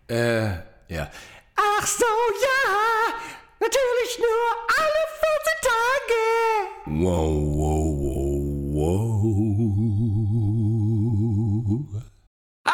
Ja. Ach so, ja, natürlich nur alle 14 Tage. Wow, wow, wow, wow.